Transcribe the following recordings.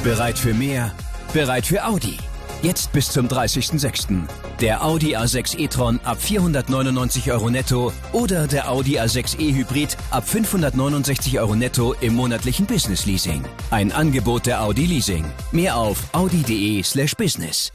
Bereit für mehr? Bereit für Audi. Jetzt bis zum 30.06. Der Audi A6 e-tron ab 499 € netto oder der Audi A6 e-Hybrid ab 569 € netto im monatlichen Business Leasing. Ein Angebot der Audi Leasing. Mehr auf audi.de/business.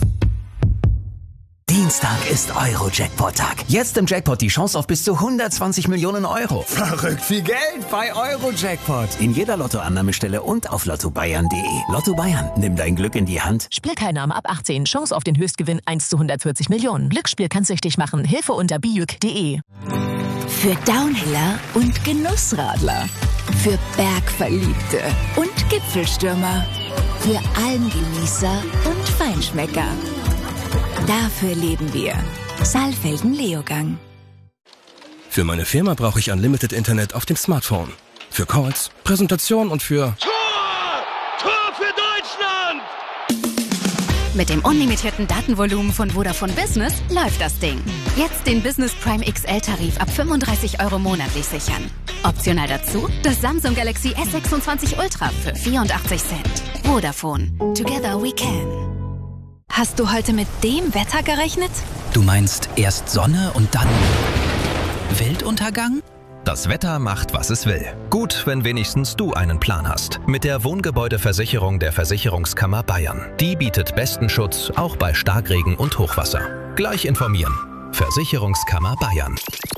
Dienstag ist Euro-Jackpot-Tag. Jetzt im Jackpot die Chance auf bis zu 120 Millionen €. Verrückt viel Geld bei Euro-Jackpot. In jeder Lottoannahmestelle und auf lottobayern.de. Lotto Bayern, nimm dein Glück in die Hand. Spielteilnahme ab 18. Chance auf den Höchstgewinn 1 zu 140 Millionen. Glücksspiel kann süchtig machen. Hilfe unter biüc.de. Für Downhiller und Genussradler. Für Bergverliebte und Gipfelstürmer. Für Almgenießer und Feinschmecker. Dafür leben wir. Saalfelden Leogang. Für meine Firma brauche ich Unlimited Internet auf dem Smartphone. Für Calls, Präsentation und für... Tor für Deutschland! Mit dem unlimitierten Datenvolumen von Vodafone Business läuft das Ding. Jetzt den Business Prime XL-Tarif ab 35 € monatlich sichern. Optional dazu das Samsung Galaxy S26 Ultra für 84 Cent. Vodafone. Together we can. Hast du heute mit dem Wetter gerechnet? Du meinst erst Sonne und dann Weltuntergang? Das Wetter macht, was es will. Gut, wenn wenigstens du einen Plan hast. Mit der Wohngebäudeversicherung der Versicherungskammer Bayern. Die bietet besten Schutz, auch bei Starkregen und Hochwasser. Gleich informieren. Versicherungskammer Bayern.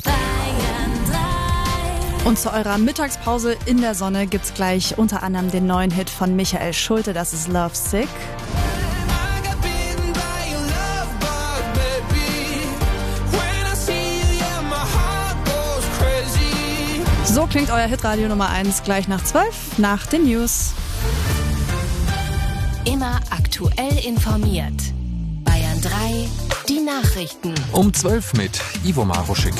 Und zu eurer Mittagspause in der Sonne gibt's gleich unter anderem den neuen Hit von Michael Schulte, das ist Love Sick. So klingt euer Hitradio Nummer 1 gleich nach 12, nach den News. Immer aktuell informiert. Bayern 3, die Nachrichten. Um 12 mit Ivo Maruschik.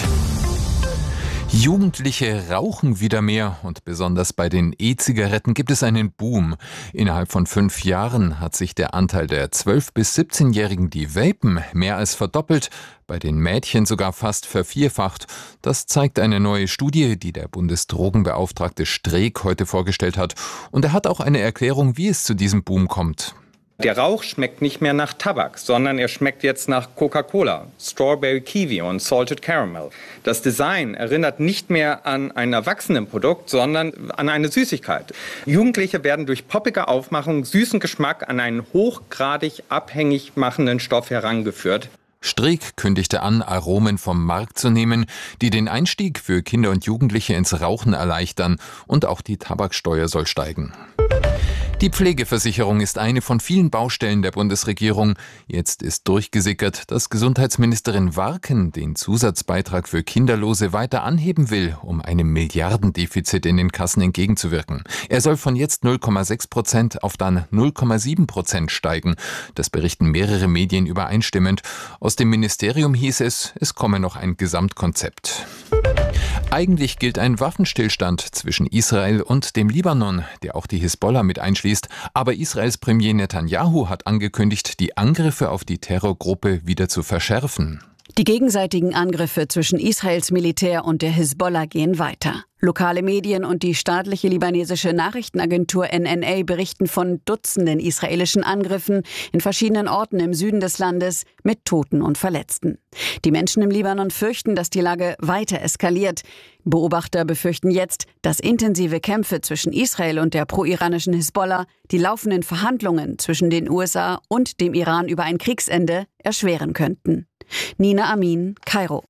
Jugendliche rauchen wieder mehr und besonders bei den E-Zigaretten gibt es einen Boom. Innerhalb von 5 Jahren hat sich der Anteil der 12- bis 17-Jährigen, die vapen, mehr als verdoppelt, bei den Mädchen sogar fast vervierfacht. Das zeigt eine neue Studie, die der Bundesdrogenbeauftragte Streeck heute vorgestellt hat. Und er hat auch eine Erklärung, wie es zu diesem Boom kommt. Der Rauch schmeckt nicht mehr nach Tabak, sondern er schmeckt jetzt nach Coca-Cola, Strawberry Kiwi und Salted Caramel. Das Design erinnert nicht mehr an ein Erwachsenenprodukt, sondern an eine Süßigkeit. Jugendliche werden durch poppige Aufmachung süßen Geschmack an einen hochgradig abhängig machenden Stoff herangeführt. Streeck kündigte an, Aromen vom Markt zu nehmen, die den Einstieg für Kinder und Jugendliche ins Rauchen erleichtern. Und auch die Tabaksteuer soll steigen. Die Pflegeversicherung ist eine von vielen Baustellen der Bundesregierung. Jetzt ist durchgesickert, dass Gesundheitsministerin Warken den Zusatzbeitrag für Kinderlose weiter anheben will, um einem Milliardendefizit in den Kassen entgegenzuwirken. Er soll von jetzt 0,6% auf dann 0,7% steigen. Das berichten mehrere Medien übereinstimmend. Aus dem Ministerium hieß es komme noch ein Gesamtkonzept. Eigentlich gilt ein Waffenstillstand zwischen Israel und dem Libanon, der auch die Hisbollah mit einschließt. Aber Israels Premier Netanyahu hat angekündigt, die Angriffe auf die Terrorgruppe wieder zu verschärfen. Die gegenseitigen Angriffe zwischen Israels Militär und der Hisbollah gehen weiter. Lokale Medien und die staatliche libanesische Nachrichtenagentur NNA berichten von Dutzenden israelischen Angriffen in verschiedenen Orten im Süden des Landes mit Toten und Verletzten. Die Menschen im Libanon fürchten, dass die Lage weiter eskaliert. Beobachter befürchten jetzt, dass intensive Kämpfe zwischen Israel und der pro-iranischen Hisbollah die laufenden Verhandlungen zwischen den USA und dem Iran über ein Kriegsende erschweren könnten. Nina Amin, Kairo.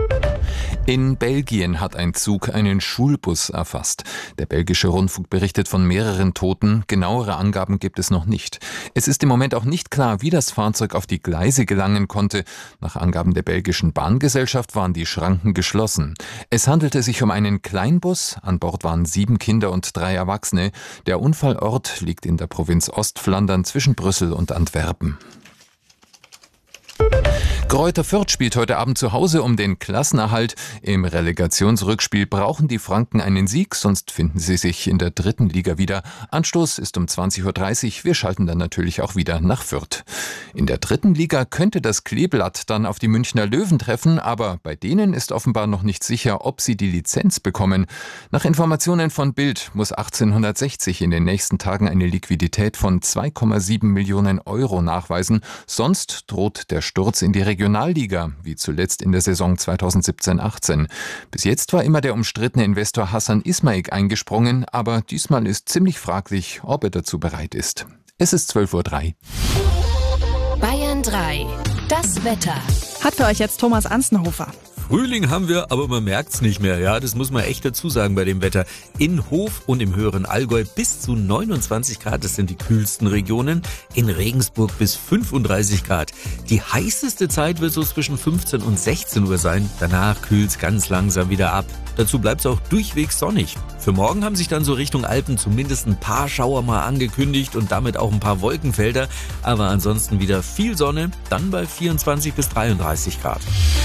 In Belgien hat ein Zug einen Schulbus erfasst. Der belgische Rundfunk berichtet von mehreren Toten. Genauere Angaben gibt es noch nicht. Es ist im Moment auch nicht klar, wie das Fahrzeug auf die Gleise gelangen konnte. Nach Angaben der belgischen Bahngesellschaft waren die Schranken geschlossen. Es handelte sich um einen Kleinbus. An Bord waren 7 Kinder und 3 Erwachsene. Der Unfallort liegt in der Provinz Ostflandern zwischen Brüssel und Antwerpen. Greuther Fürth spielt heute Abend zu Hause um den Klassenerhalt. Im Relegationsrückspiel brauchen die Franken einen Sieg, sonst finden sie sich in der 3. Liga wieder. Anstoß ist um 20.30 Uhr. Wir schalten dann natürlich auch wieder nach Fürth. In der 3. Liga könnte das Kleeblatt dann auf die Münchner Löwen treffen, aber bei denen ist offenbar noch nicht sicher, ob sie die Lizenz bekommen. Nach Informationen von Bild muss 1860 in den nächsten Tagen eine Liquidität von 2,7 Millionen Euro nachweisen. Sonst droht der Sturz in die Regionalliga, wie zuletzt in der Saison 2017-18. Bis jetzt war immer der umstrittene Investor Hassan Ismaik eingesprungen, aber diesmal ist ziemlich fraglich, ob er dazu bereit ist. Es ist 12.03 Uhr. Bayern 3. Das Wetter. Hat für euch jetzt Thomas Anstenhofer. Frühling haben wir, aber man merkt's nicht mehr. Ja, das muss man echt dazu sagen bei dem Wetter. In Hof und im höheren Allgäu bis zu 29 Grad, das sind die kühlsten Regionen. In Regensburg bis 35 Grad. Die heißeste Zeit wird so zwischen 15 und 16 Uhr sein. Danach kühlt's ganz langsam wieder ab. Dazu bleibt's auch durchweg sonnig. Für morgen haben sich dann so Richtung Alpen zumindest ein paar Schauer mal angekündigt und damit auch ein paar Wolkenfelder. Aber ansonsten wieder viel Sonne, dann bei 24 bis 33 Grad.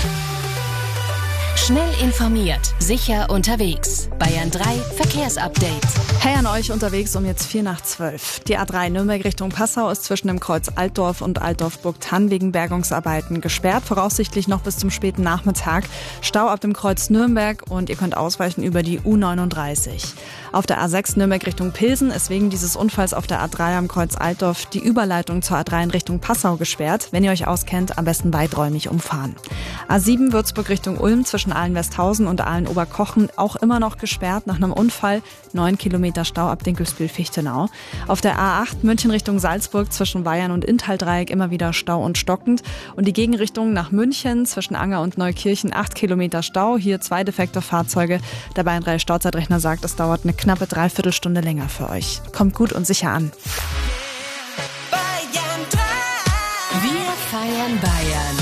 Schnell informiert, sicher unterwegs. Bayern 3 Verkehrsupdate. Hey an euch unterwegs um jetzt 11:45. Die A3 Nürnberg Richtung Passau ist zwischen dem Kreuz Altdorf und Altdorf-Burgthann wegen Bergungsarbeiten gesperrt. Voraussichtlich noch bis zum späten Nachmittag. Stau ab dem Kreuz Nürnberg und ihr könnt ausweichen über die U39. Auf der A6 Nürnberg Richtung Pilsen ist wegen dieses Unfalls auf der A3 am Kreuz Altdorf die Überleitung zur A3 in Richtung Passau gesperrt. Wenn ihr euch auskennt, am besten weiträumig umfahren. A7 Würzburg Richtung Ulm zwischen Aalen-Westhausen und Aalen-Oberkochen auch immer noch gesperrt nach einem Unfall. 9 Kilometer Stau ab Dinkelsbühl-Fichtenau. Auf der A8 München Richtung Salzburg zwischen Weyern und Inntal-Dreieck immer wieder Stau und stockend. Und die Gegenrichtung nach München zwischen Anger und Neukirchen 8 Kilometer Stau. Hier 2 defekte Fahrzeuge. Der Bayern 3 Stauzeitrechner sagt, es dauert eine knappe Dreiviertelstunde länger für euch. Kommt gut und sicher an. Bayern 3. Wir feiern Bayern.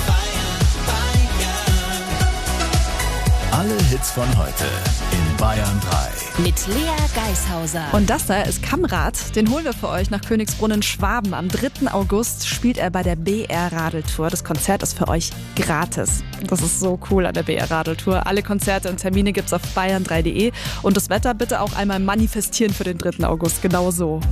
Alle Hits von heute in Bayern 3. Mit Lea Geishauser. Und das da ist Kamrat. Den holen wir für euch nach Königsbrunn Schwaben. Am 3. August spielt er bei der BR Radeltour. Das Konzert ist für euch gratis. Das ist so cool an der BR Radeltour. Alle Konzerte und Termine gibt's auf bayern3.de. Und das Wetter bitte auch einmal manifestieren für den 3. August. Genau so.